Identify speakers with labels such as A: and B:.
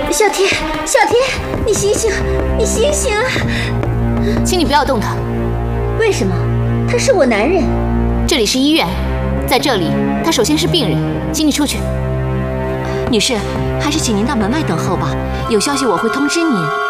A: 小天，小天，你醒醒，你醒醒啊！
B: 请你不要动他。
A: 为什么？他是我男人。
B: 这里是医院，在这里他首先是病人，请你出去。
C: 女士，还是请您到门外等候吧，有消息我会通知您。